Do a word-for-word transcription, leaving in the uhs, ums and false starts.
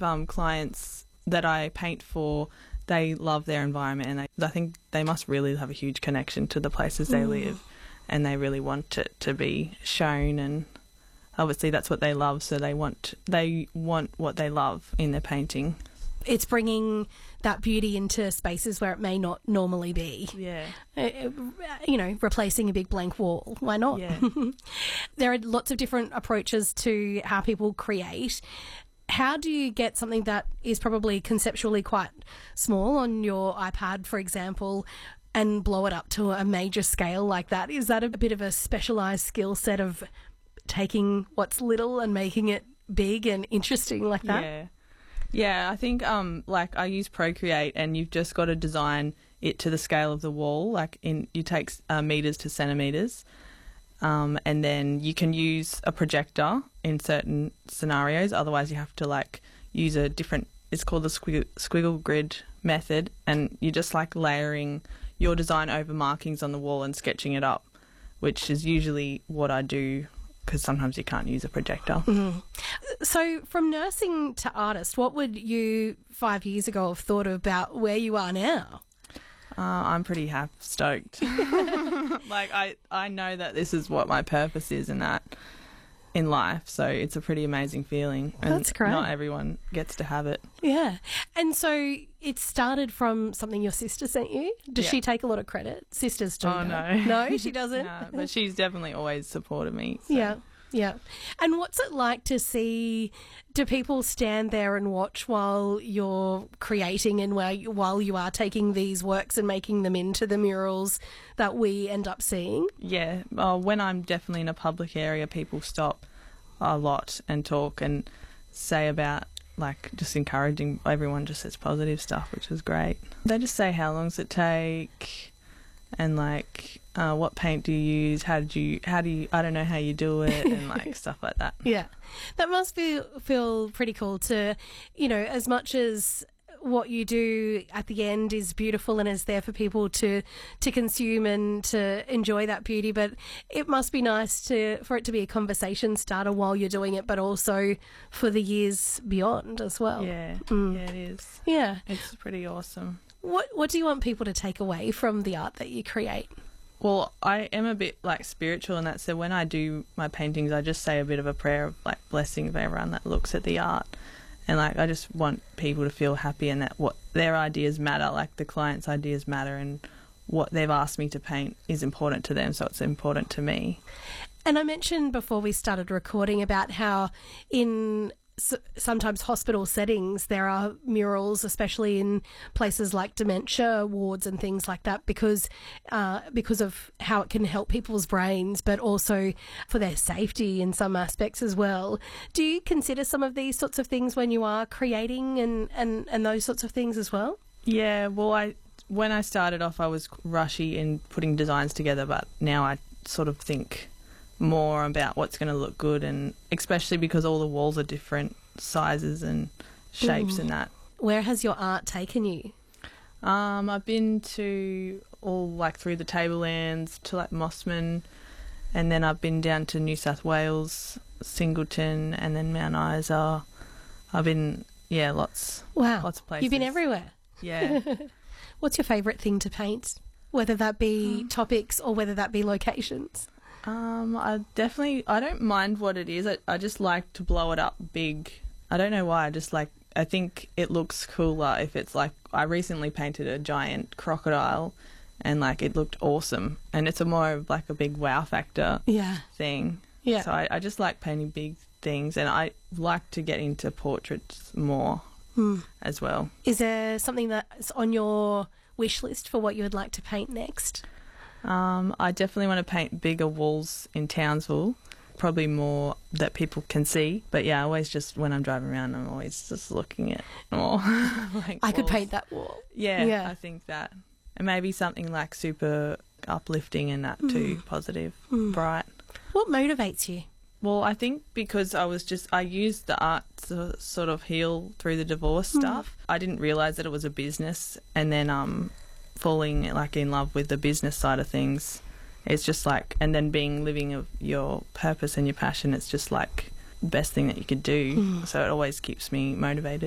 of um, clients that I paint for, they love their environment, and they, I think they must really have a huge connection to the places they mm. live, and they really want it to be shown, and obviously that's what they love, so they want they want what they love in their painting. It's bringing that beauty into spaces where it may not normally be. Yeah. Uh, you know, replacing a big blank wall. Why not? Yeah. There are lots of different approaches to how people create. How do you get something that is probably conceptually quite small on your iPad, for example, and blow it up to a major scale like that? Is that a bit of a specialised skill set of taking what's little and making it big and interesting like that? Yeah. Yeah, I think um, like I use Procreate, and you've just got to design it to the scale of the wall. Like in, you take uh, meters to centimeters, um, and then you can use a projector in certain scenarios. Otherwise, you have to like use a different. It's called the squiggle, squiggle grid method, and you're just like layering your design over markings on the wall and sketching it up, which is usually what I do, because sometimes you can't use a projector. Mm-hmm. So from nursing to artist, what would you five years ago have thought about where you are now? Uh, I'm pretty happy, stoked. Like I, I know that this is what my purpose is in that in life, so it's a pretty amazing feeling. And that's great. Not everyone gets to have it. Yeah. And so it started from something your sister sent you. Does yeah. she take a lot of credit? Sisters do. Oh, that. no. No, she doesn't? No, but she's definitely always supported me. So. Yeah. Yeah. And what's it like to see, do people stand there and watch while you're creating and while you, while you are taking these works and making them into the murals that we end up seeing? Yeah. Oh, when I'm definitely in a public area, people stop a lot and talk and say about, like, just encouraging everyone, just says positive stuff, which is great. They just say how long does it take, and like uh, what paint do you use, how did you how do you I don't know how you do it, and like stuff like that. Yeah, that must feel feel pretty cool to, you know, as much as what you do at the end is beautiful and is there for people to to consume and to enjoy that beauty, but it must be nice to for it to be a conversation starter while you're doing it, but also for the years beyond as well. Yeah, mm. yeah, it is. Yeah, it's pretty awesome. What What do you want people to take away from the art that you create? Well, I am a bit like spiritual in that, so when I do my paintings, I just say a bit of a prayer of like blessing for everyone that looks at the art. And like I just want people to feel happy and that what their ideas matter, like the client's ideas matter, and what they've asked me to paint is important to them, so it's important to me. And I mentioned before we started recording about how in sometimes hospital settings there are murals, especially in places like dementia wards and things like that, because uh, because of how it can help people's brains, but also for their safety in some aspects as well. Do you consider some of these sorts of things when you are creating and, and, and those sorts of things as well? Yeah, well, I when I started off I was rushy in putting designs together, but now I sort of think more about what's going to look good, and especially because all the walls are different sizes and shapes mm. and that. Where has your art taken you? Um, I've been to all like through the Tablelands to like Mossman, and then I've been down to New South Wales, Singleton, and then Mount Isa. I've been yeah lots. Wow, lots of places. You've been everywhere. Yeah. What's your favourite thing to paint? Whether that be um, topics or whether that be locations? Um, I definitely, I don't mind what it is. I, I just like to blow it up big. I don't know why. I just like, I think it looks cooler if it's like, I recently painted a giant crocodile and like it looked awesome. And it's a more of like a big wow factor yeah. thing. Yeah. So I, I just like painting big things, and I like to get into portraits more mm. as well. Is there something that's on your wish list for what you would like to paint next? Um, I definitely want to paint bigger walls in Townsville, probably more that people can see. But yeah, always just when I'm driving around, I'm always just looking at more. like I walls. could paint that wall. Yeah, yeah, I think that. And maybe something like super uplifting and that too, mm. positive, mm. bright. What motivates you? Well, I think because I was just, I used the art to sort of heal through the divorce mm. stuff. I didn't realise that it was a business, and then um. falling like in love with the business side of things, it's just like, and then being living of your purpose and your passion, it's just like the best thing that you could do. Mm. So it always keeps me motivated.